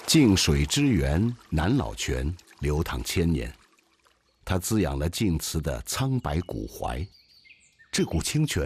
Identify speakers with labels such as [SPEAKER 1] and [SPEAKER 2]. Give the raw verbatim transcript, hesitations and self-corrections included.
[SPEAKER 1] 静水之源南老泉流淌千年，它滋养了晋祠的苍白古槐。这股清泉